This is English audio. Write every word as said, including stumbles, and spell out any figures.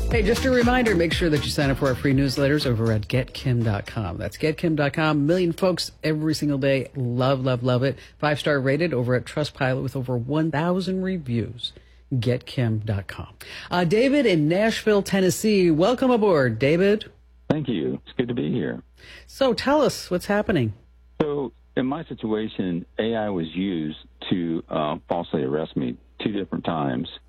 Hey, just a reminder, make sure that you sign up for our free newsletters over at get kim dot com. That's get kim dot com. A million folks every single day. Love, love, love it. Five-star rated over at Trustpilot with over one thousand reviews. get kim dot com. Uh, David in Nashville, Tennessee. Welcome aboard, David. Thank you. It's good to be here. So tell us what's happening. So in my situation, A I was used to uh, falsely arrest me two different times.